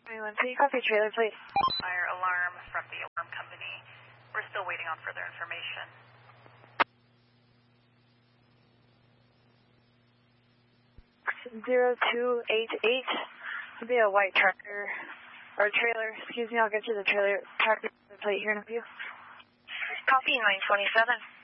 Can you copy trailer, please? Fire alarm from the alarm company. We're still waiting on further information. 0288. It'll be a white tractor, or trailer, excuse me, I'll get you the trailer, tractor plate here in a few. Copy 927.